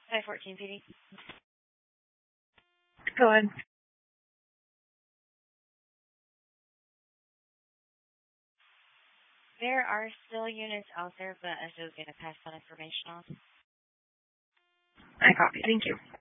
514 PD. Go ahead. There are still units out there, but I was going to pass that information on. I copy. Thank you.